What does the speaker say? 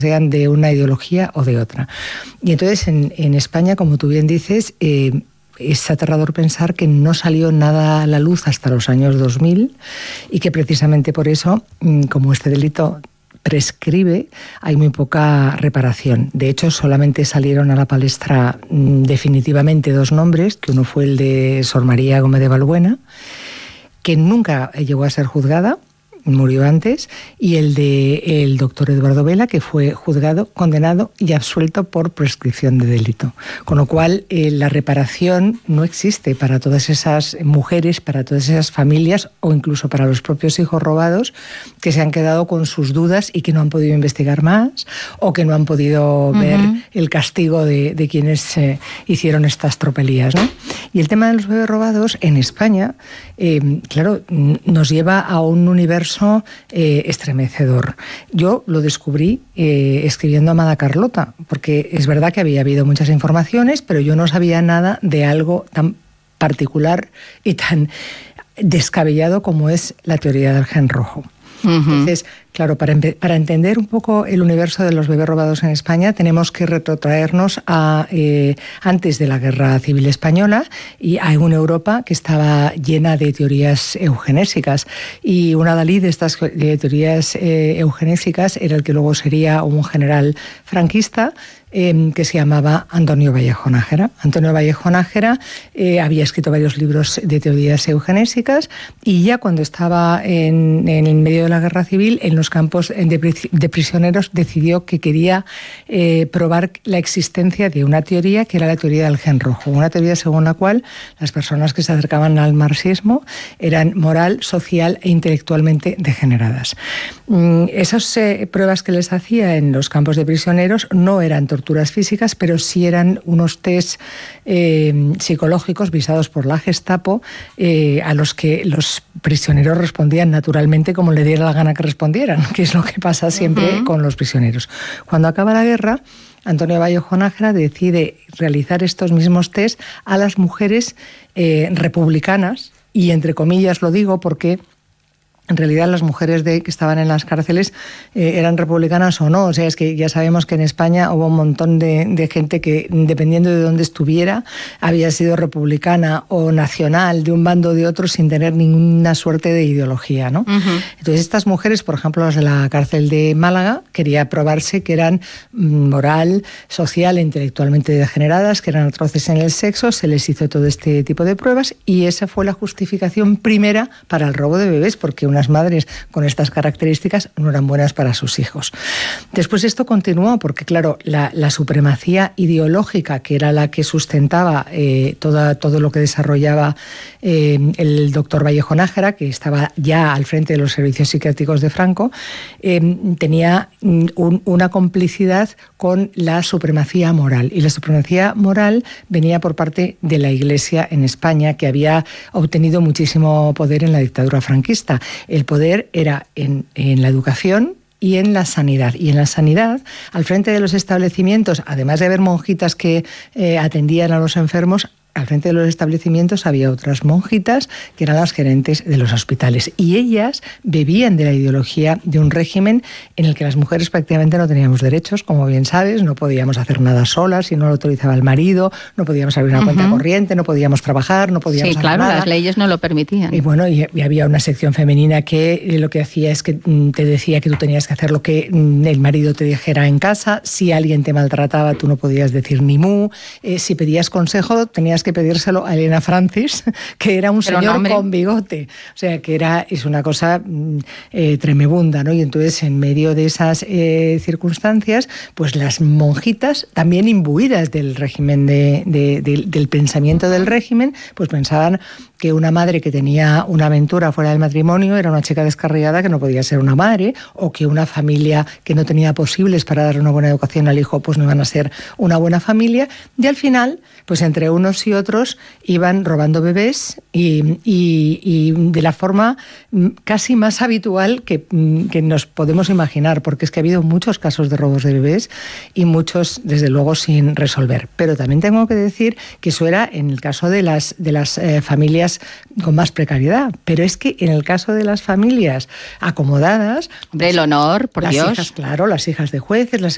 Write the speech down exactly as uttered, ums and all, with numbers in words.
sean de una ideología o de otra. Y entonces en, en España, como tú bien dices, eh, es aterrador pensar que no salió nada a la luz hasta los años dos mil y que precisamente por eso, como este delito prescribe, hay muy poca reparación. De hecho, solamente salieron a la palestra definitivamente dos nombres, que uno fue el de Sor María Gómez de Balbuena, que nunca llegó a ser juzgada, murió antes, y el de el doctor Eduardo Vela, que fue juzgado, condenado y absuelto por prescripción de delito. Con lo cual, eh, la reparación no existe para todas esas mujeres, para todas esas familias, o incluso para los propios hijos robados, que se han quedado con sus dudas y que no han podido investigar más, o que no han podido uh-huh. ver el castigo de, de quienes eh, hicieron estas tropelías, ¿no? Y el tema de los bebés robados en España, eh, claro, nos lleva a un universo Eh, estremecedor. Yo lo descubrí eh, escribiendo Amada Carlota, porque es verdad que había habido muchas informaciones, pero yo no sabía nada de algo tan particular y tan descabellado como es la teoría del gen rojo. Uh-huh. Entonces, claro, para, para entender un poco el universo de los bebés robados en España, tenemos que retrotraernos a eh, antes de la Guerra Civil Española y a una Europa que estaba llena de teorías eugenésicas. Y una dalí de estas de teorías eh, eugenésicas era el que luego sería un general franquista, Eh, que se llamaba Antonio Vallejo Nájera. Antonio Vallejo Nájera eh, había escrito varios libros de teorías eugenésicas y ya cuando estaba en, en el medio de la Guerra Civil, en los campos de, de prisioneros, decidió que quería eh, probar la existencia de una teoría que era la teoría del gen rojo, una teoría según la cual las personas que se acercaban al marxismo eran moral, social e intelectualmente degeneradas. Mm, esas eh, pruebas que les hacía en los campos de prisioneros no eran torturas físicas, pero sí eran unos test eh, psicológicos visados por la Gestapo eh, a los que los prisioneros respondían naturalmente como le diera la gana que respondieran, que es lo que pasa siempre uh-huh. con los prisioneros. Cuando acaba la guerra, Antonio Vallejo Nájera decide realizar estos mismos test a las mujeres eh, republicanas, y entre comillas lo digo porque en realidad las mujeres de, que estaban en las cárceles eh, eran republicanas o no. O sea, es que ya sabemos que en España hubo un montón de, de gente que, dependiendo de dónde estuviera, había sido republicana o nacional de un bando o de otro sin tener ninguna suerte de ideología, ¿no? Uh-huh. Entonces estas mujeres, por ejemplo, las de la cárcel de Málaga, quería probarse que eran moral, social e intelectualmente degeneradas, que eran atroces en el sexo, se les hizo todo este tipo de pruebas y esa fue la justificación primera para el robo de bebés, porque unas madres con estas características no eran buenas para sus hijos. Después esto continuó porque, claro, la, la supremacía ideológica, que era la que sustentaba eh, toda, todo lo que desarrollaba eh, el doctor Vallejo Nájera, que estaba ya al frente de los servicios psiquiátricos de Franco, eh, tenía un, una complicidad con la supremacía moral. Y la supremacía moral venía por parte de la Iglesia en España, que había obtenido muchísimo poder en la dictadura franquista. El poder era en, en la educación y en la sanidad. Y en la sanidad, al frente de los establecimientos, además de haber monjitas que eh, atendían a los enfermos, al frente de los establecimientos había otras monjitas que eran las gerentes de los hospitales y ellas bebían de la ideología de un régimen en el que las mujeres prácticamente no teníamos derechos, como bien sabes, no podíamos hacer nada solas si no lo autorizaba el marido, no podíamos abrir una uh-huh. cuenta corriente, no podíamos trabajar, no podíamos sí, hacer claro, nada. Las leyes no lo permitían. Y bueno, y, y había una sección femenina que lo que hacía es que te decía que tú tenías que hacer lo que el marido te dijera en casa, si alguien te maltrataba tú no podías decir ni mu, eh, si pedías consejo tenías que pedírselo a Elena Francis, que era un Pero señor con bigote. O sea, que era es una cosa eh, tremebunda, ¿no? Y entonces, en medio de esas eh, circunstancias, pues las monjitas, también imbuidas del régimen, de, de, de, del pensamiento del régimen, pues pensaban que una madre que tenía una aventura fuera del matrimonio era una chica descarriada que no podía ser una madre, o que una familia que no tenía posibles para dar una buena educación al hijo, pues no iban a ser una buena familia. Y al final, pues entre unos y otros iban robando bebés y, y, y de la forma casi más habitual que, que nos podemos imaginar, porque es que ha habido muchos casos de robos de bebés y muchos, desde luego, sin resolver. Pero también tengo que decir que eso era en el caso de las, de las eh, familias con más precariedad, pero es que en el caso de las familias acomodadas... Hombre, el honor, por las Dios. Hijas, claro, las hijas de jueces, las